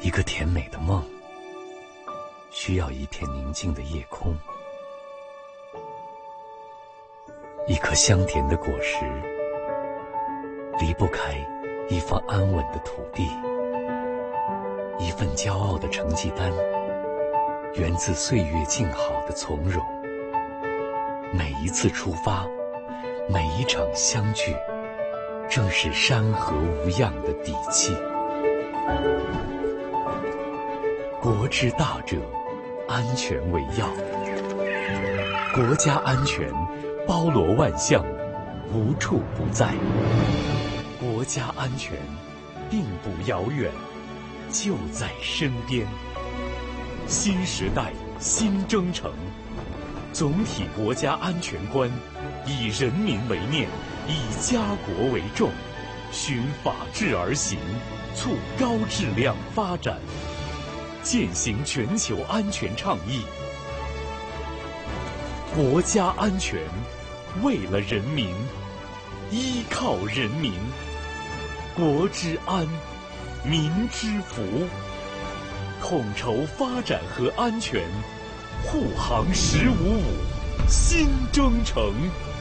一个甜美的梦，需要一片宁静的夜空，一颗香甜的果实，离不开一方安稳的土地，一份骄傲的成绩单，源自岁月静好的从容。每一次出发，每一场相聚，正是山河无恙的底气。国之大者，安全为要。国家安全包罗万象，无处不在。国家安全并不遥远，就在身边。新时代新征程，总体国家安全观以人民为念，以家国为重，循法治而行，促高质量发展，践行全球安全倡议。国家安全，为了人民，依靠人民，国之安，民之福，统筹发展和安全，护航1555新征程。